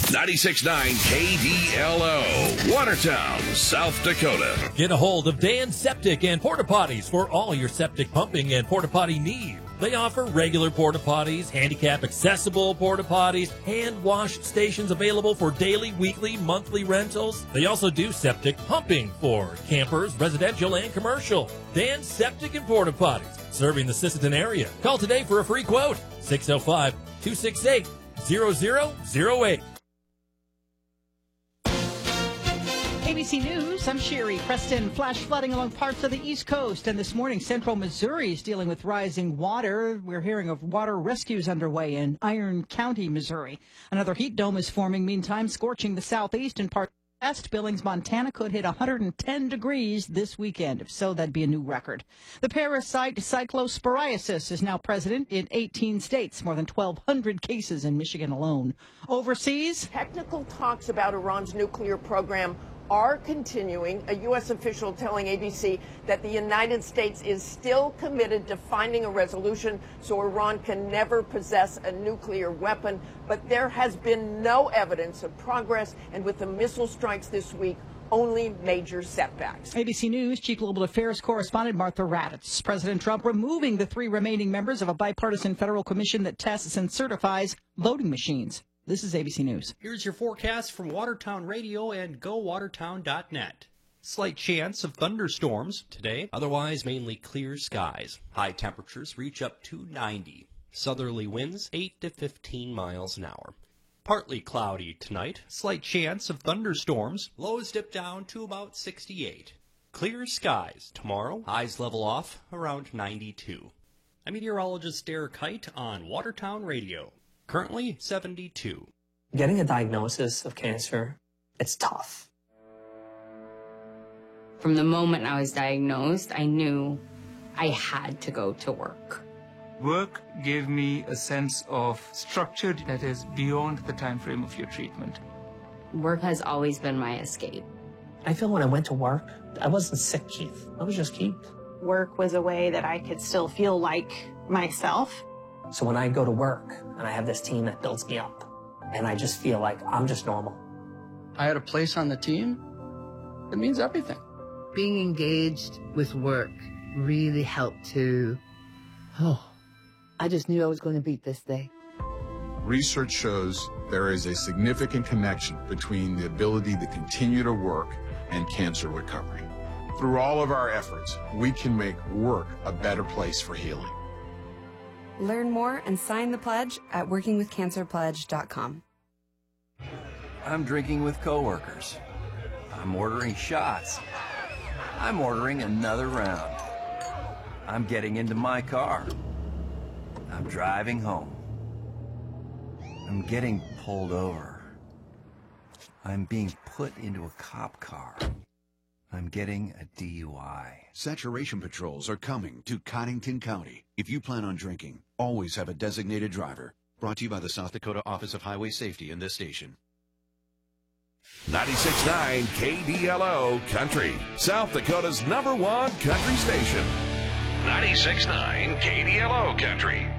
96.9 KDLO, Watertown, South Dakota. Get a hold of Dan Septic and Porta Potties for all your septic pumping and porta potty needs. They offer regular porta potties, handicap accessible porta potties, hand wash stations available for daily, weekly, monthly rentals. They also do septic pumping for campers, residential, and commercial. Dan Septic and Porta Potties, serving the Sisseton area. Call today for a free quote, 605-268-0008. ABC News, I'm Sherry Preston. Flash flooding along parts of the East Coast. And this morning, central Missouri is dealing with rising water. We're hearing of water rescues underway in Iron County, Missouri. Another heat dome is forming, meantime, scorching the southeast and part west. Billings, Montana could hit 110 degrees this weekend. If so, that'd be a new record. The parasite cyclosporiasis is now present in 18 states, more than 1,200 cases in Michigan alone. Overseas, technical talks about Iran's nuclear program are continuing. A U.S. official telling ABC that the United States is still committed to finding a resolution so Iran can never possess a nuclear weapon. But there has been no evidence of progress, and with the missile strikes this week, only major setbacks. ABC News Chief Global Affairs Correspondent Martha Raddatz. President Trump removing the 3 remaining members of a bipartisan federal commission that tests and certifies voting machines. This is ABC News. Here's your forecast from Watertown Radio and GoWatertown.net. Slight chance of thunderstorms today, otherwise mainly clear skies. High temperatures reach up to 90. Southerly winds 8 to 15 miles an hour. Partly cloudy tonight, slight chance of thunderstorms. Lows dip down to about 68. Clear skies tomorrow, highs level off around 92. I'm meteorologist Derek Height on Watertown Radio. Currently 72. Getting a diagnosis of cancer, it's tough. From the moment I was diagnosed, I knew I had to go to work. Work gave me a sense of structure that is beyond the time frame of your treatment. Work has always been my escape. I feel when I went to work, I wasn't sick, Keith. I was just Keith. Work was a way that I could still feel like myself. So when I go to work and I have this team that builds me up and I just feel like I'm just normal. I had a place on the team. It means everything. Being engaged with work really helped to, I just knew I was going to beat this day. Research shows there is a significant connection between the ability to continue to work and cancer recovery. Through all of our efforts, we can make work a better place for healing. Learn more and sign the pledge at workingwithcancerpledge.com. I'm drinking with coworkers. I'm ordering shots. I'm ordering another round. I'm getting into my car. I'm driving home. I'm getting pulled over. I'm being put into a cop car. I'm getting a DUI. Saturation patrols are coming to Cottington County. If you plan on drinking, always have a designated driver. Brought to you by the South Dakota Office of Highway Safety and this station. 96.9 KDLO Country, South Dakota's #1 country station. 96.9 KDLO Country.